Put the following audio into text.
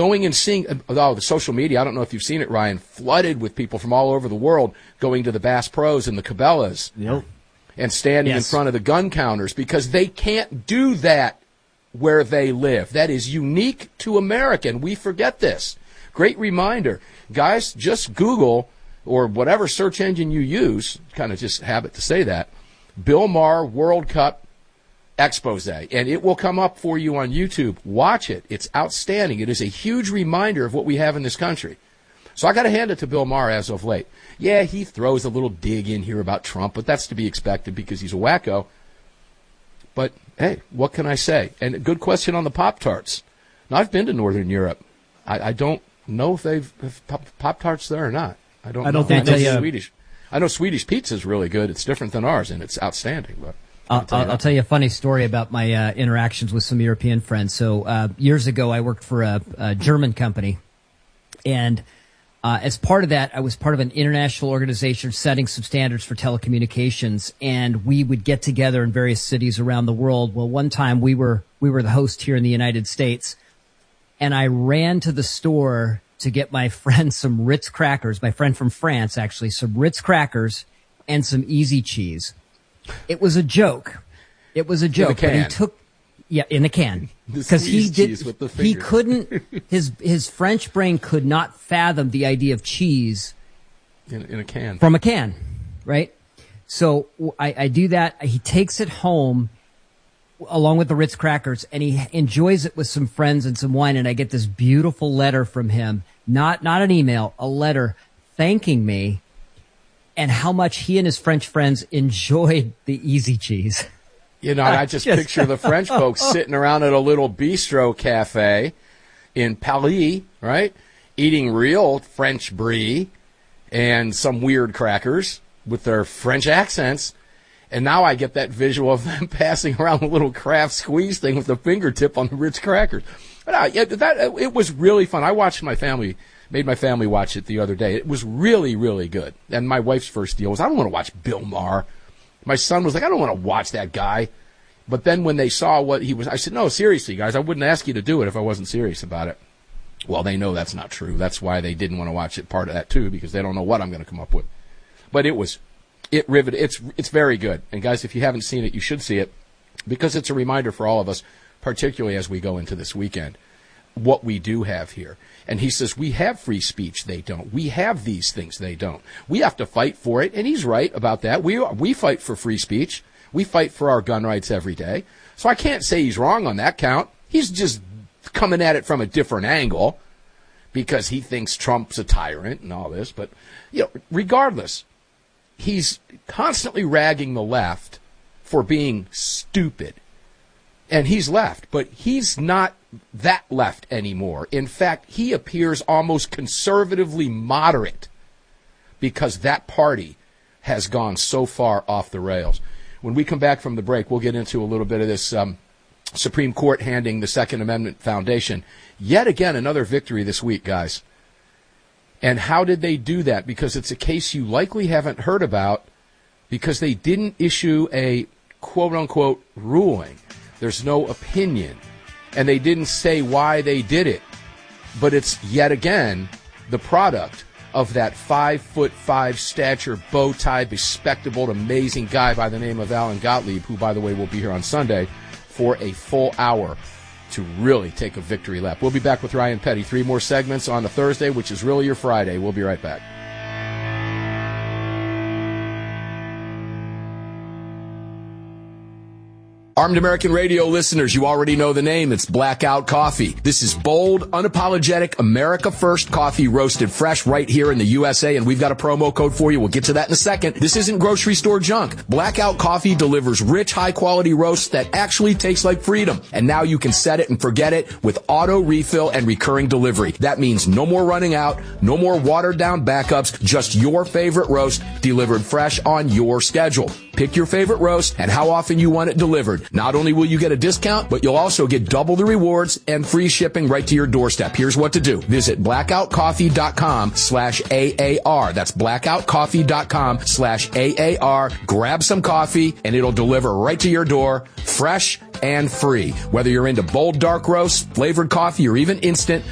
going and seeing, the social media, I don't know if you've seen it, Ryan, flooded with people from all over the world going to the Bass Pros and the Cabela's. Yep. And standing in front of the gun counters because they can't do that where they live. That is unique to America, and we forget this. Great reminder. Guys, just Google or whatever search engine you use, kind of just habit to say that, Bill Maher World Cup expose, and it will come up for you on YouTube. Watch it. It's outstanding. It is a huge reminder of what we have in this country. So I got to hand it to Bill Maher as of late. Yeah, he throws a little dig in here about Trump, but that's to be expected because he's a wacko. But, hey, what can I say? And a good question on the Pop-Tarts. Now, I've been to Northern Europe. I don't know if they've Pop-Tarts there or not. I don't know. think Swedish. I know Swedish pizza is really good. It's different than ours, and it's outstanding. But I'll tell you a funny story about my interactions with some European friends. So years ago, I worked for a German company, and as part of that, I was part of an international organization setting some standards for telecommunications, and we would get together in various cities around the world. Well, one time we were the host here in the United States, and I ran to the store to get my friend some Ritz crackers, my friend from France, actually, some Ritz crackers and some Easy Cheese. It was a joke. It was a joke. But he took, in the can. Because he couldn't, his French brain could not fathom the idea of cheese. In a can. From a can, right? So I do that. He takes it home along with the Ritz crackers, and he enjoys it with some friends and some wine, and I get this beautiful letter from him. Not an email, a letter thanking me and how much he and his French friends enjoyed the Easy Cheese. You know, I just picture the French folks sitting around at a little bistro cafe in Paris, right? Eating real French brie and some weird crackers with their French accents. And now I get that visual of them passing around a little Kraft squeeze thing with the fingertip on the Ritz crackers. But it was really fun. I watched made my family watch it the other day. It was really, really good. And my wife's first deal was, I don't want to watch Bill Maher. My son was like, I don't want to watch that guy. But then when they saw what he was, I said, no, seriously, guys, I wouldn't ask you to do it if I wasn't serious about it. Well, they know that's not true. That's why they didn't want to watch it, part of that, too, because they don't know what I'm going to come up with. But it riveted. It's very good. And, guys, if you haven't seen it, you should see it because it's a reminder for all of us, particularly as we go into this weekend, what we do have here. And he says, we have free speech, they don't. We have these things, they don't. We have to fight for it, and he's right about that. We fight for free speech. We fight for our gun rights every day. So I can't say he's wrong on that count. He's just coming at it from a different angle because he thinks Trump's a tyrant and all this. But, regardless, he's constantly ragging the left for being stupid. And he's left, but he's not that left anymore. In fact, he appears almost conservatively moderate because that party has gone so far off the rails. When we come back from the break, we'll get into a little bit of this Supreme Court handing the Second Amendment foundation. Yet again, another victory this week, guys. And how did they do that? Because it's a case you likely haven't heard about because they didn't issue a quote-unquote ruling. There's no opinion. And they didn't say why they did it. But it's, yet again, the product of that 5'5" stature, bow tie, bespectacled, amazing guy by the name of Alan Gottlieb, who, by the way, will be here on Sunday for a full hour to really take a victory lap. We'll be back with Ryan Petty. 3 more segments on a Thursday, which is really your Friday. We'll be right back. Armed American Radio listeners, you already know the name. It's Blackout Coffee. This is bold, unapologetic, America First coffee roasted fresh right here in the USA, and we've got a promo code for you. We'll get to that in a second. This isn't grocery store junk. Blackout Coffee delivers rich, high-quality roasts that actually taste like freedom. And now you can set it and forget it with auto refill and recurring delivery. That means no more running out, no more watered-down backups, just your favorite roast delivered fresh on your schedule. Pick your favorite roast and how often you want it delivered. Not only will you get a discount, but you'll also get double the rewards and free shipping right to your doorstep. Here's what to do. Visit blackoutcoffee.com/AAR. That's blackoutcoffee.com/AAR. Grab some coffee and it'll deliver right to your door, fresh and free. Whether you're into bold dark roast, flavored coffee, or even instant,